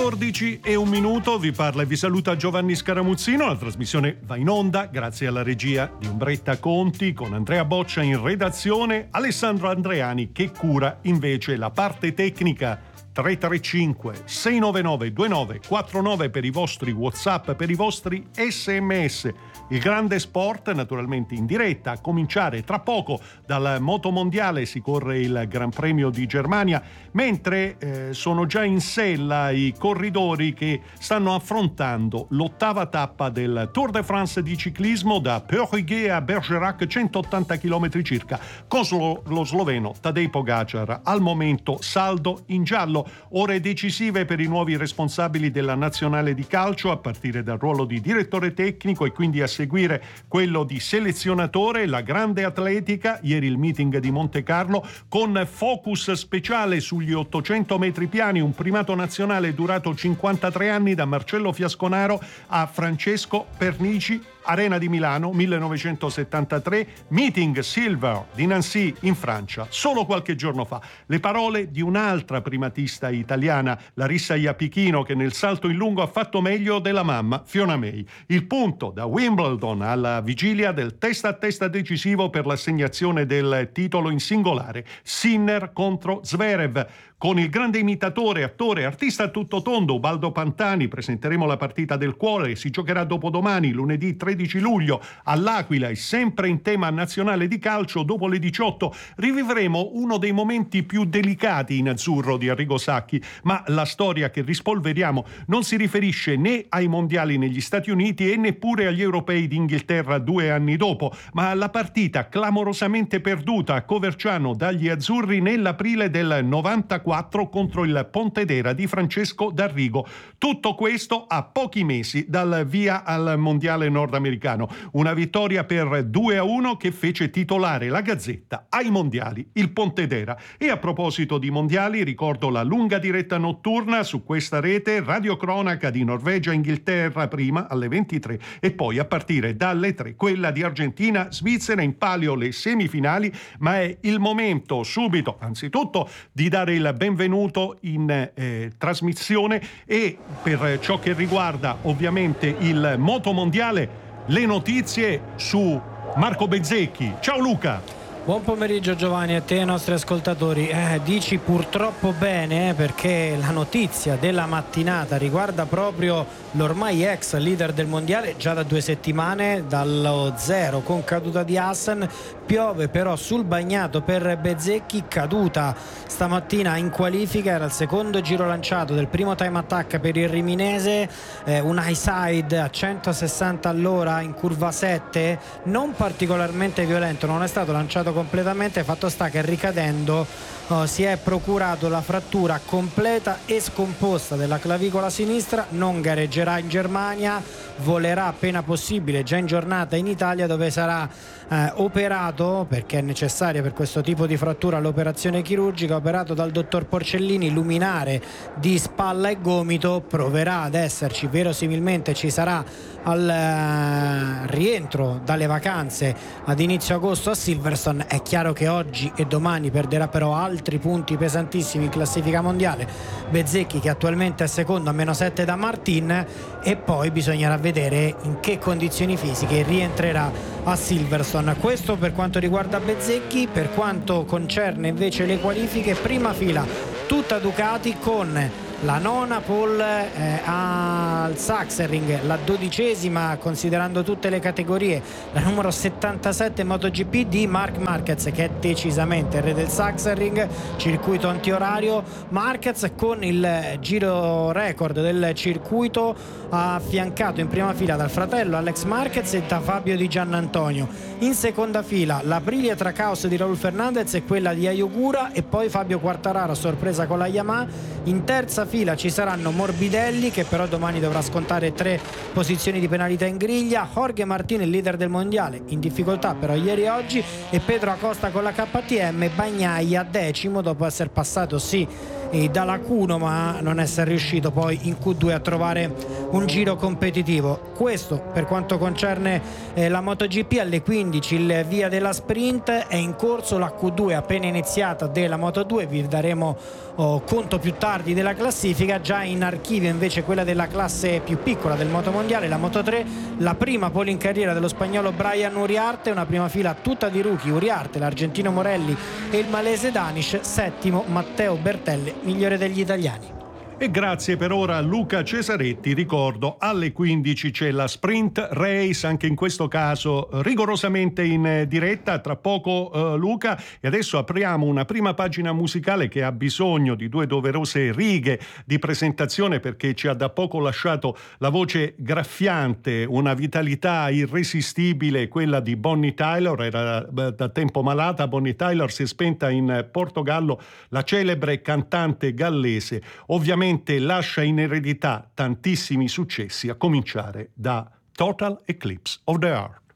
14:01, vi parla e vi saluta Giovanni Scaramuzzino. La trasmissione va in onda grazie alla regia di Umbretta Conti, con Andrea Boccia in redazione, Alessandro Andreani che cura invece la parte tecnica. 335 699 2949 per i vostri WhatsApp, per i vostri SMS. Il grande sport naturalmente in diretta, a cominciare tra poco dal motomondiale. Si corre il Gran Premio di Germania, mentre sono già in sella i corridori che stanno affrontando l'ottava tappa del Tour de France di ciclismo da Périgueux a Bergerac, 180 km circa, con lo sloveno Tadej Pogačar al momento saldo in giallo. Ore decisive per i nuovi responsabili della nazionale di calcio, a partire dal ruolo di direttore tecnico e quindi a seguire quello di selezionatore. La grande atletica, ieri il meeting di Montecarlo con focus speciale sugli 800 metri piani, un primato nazionale durato 53 anni da Marcello Fiasconaro a Francesco Pernici. Arena di Milano 1973, meeting silver di Nancy in Francia solo qualche giorno fa. Le parole di un'altra primatista italiana, Larissa Iapichino, che nel salto in lungo ha fatto meglio della mamma Fiona May. Il punto da Wimbledon alla vigilia del testa a testa decisivo per l'assegnazione del titolo in singolare, Sinner contro Zverev. Con il grande imitatore, attore, artista a tutto tondo Ubaldo Pantani presenteremo la partita del cuore. Si giocherà dopodomani, lunedì 13 luglio, all'Aquila, e sempre in tema nazionale di calcio. Dopo le 18 rivivremo uno dei momenti più delicati in azzurro di Arrigo Sacchi, ma la storia che rispolveriamo non si riferisce né ai mondiali negli Stati Uniti e neppure agli europei d'Inghilterra 2 anni dopo, ma alla partita clamorosamente perduta a Coverciano dagli azzurri nell'aprile del 94 contro il Pontedera di Francesco D'Arrigo. Tutto questo a pochi mesi dal via al mondiale nordamericano. Una vittoria per 2-1 che fece titolare la Gazzetta ai mondiali il Pontedera. E a proposito di mondiali, ricordo la lunga diretta notturna su questa rete, radiocronaca di Norvegia-Inghilterra prima alle 23 e poi a partire dalle 3 quella di Argentina-Svizzera. In palio le semifinali, ma è il momento subito anzitutto di dare il benvenuto in trasmissione, e per ciò che riguarda ovviamente il motomondiale, le notizie su Marco Bezzecchi. Ciao Luca. Buon pomeriggio Giovanni, a te e ai nostri ascoltatori. Dici purtroppo bene, perché la notizia della mattinata riguarda proprio l'ormai ex leader del mondiale già da 2 settimane, dallo zero con caduta di Hassan. Piove però sul bagnato per Bezzecchi, caduta stamattina in qualifica, era il secondo giro lanciato del primo time attack per il riminese, un high side a 160 all'ora in curva 7, non particolarmente violento, non è stato lanciato completamente, fatto sta che ricadendo si è procurato la frattura completa e scomposta della clavicola sinistra. Non gareggerà in Germania, volerà appena possibile già in giornata in Italia, dove sarà operato, perché è necessaria per questo tipo di frattura l'operazione chirurgica, operato dal dottor Porcellini, luminare di spalla e gomito. Proverà ad esserci, verosimilmente ci sarà al rientro dalle vacanze ad inizio agosto a Silverstone. È chiaro che oggi e domani perderà però altri punti pesantissimi in classifica mondiale Bezzecchi, che attualmente è secondo a -7 da Martin, e poi bisognerà vedere in che condizioni fisiche rientrerà a Silverstone. Questo per quanto riguarda Bezzecchi. Per quanto concerne invece le qualifiche, prima fila tutta Ducati, con la nona pole al Sachsenring, la 12ª considerando tutte le categorie, la numero 77 MotoGP di Marc Marquez, che è decisamente il re del Sachsenring, circuito antiorario. Marquez con il giro record del circuito, affiancato in prima fila dal fratello Alex Marquez e da Fabio Di Giannantonio. In seconda fila l'Aprilia Tracaos di Raul Fernandez e quella di Ayogura, e poi Fabio Quartararo a sorpresa con la Yamaha. In terza fila ci saranno Morbidelli, che però domani dovrà scontare 3 posizioni di penalità in griglia, Jorge Martin, il leader del mondiale, in difficoltà però ieri e oggi, e Pedro Acosta con la KTM. Bagnaia 10º dopo essere passato sì dalla Q1, ma non essere riuscito poi in Q2 a trovare un giro competitivo. Questo per quanto concerne la MotoGP. Alle 15 il via della sprint, è in corso la Q2 appena iniziata della Moto2, vi daremo conto più tardi della classifica. Già in archivio invece quella della classe più piccola del motomondiale, la Moto3, la prima pole in carriera dello spagnolo Brian Uriarte, una prima fila tutta di rookie: Uriarte, l'argentino Morelli e il malese Danish, settimo Matteo Bertelle, migliore degli italiani. E grazie per ora a Luca Cesaretti. Ricordo, alle 15 c'è la sprint race, anche in questo caso rigorosamente in diretta. Tra poco Luca, e adesso apriamo una prima pagina musicale che ha bisogno di due doverose righe di presentazione, perché ci ha da poco lasciato la voce graffiante, una vitalità irresistibile, quella di Bonnie Tyler. Era da tempo malata Bonnie Tyler, si è spenta in Portogallo, la celebre cantante gallese. Ovviamente lascia in eredità tantissimi successi, a cominciare da Total Eclipse of the Heart.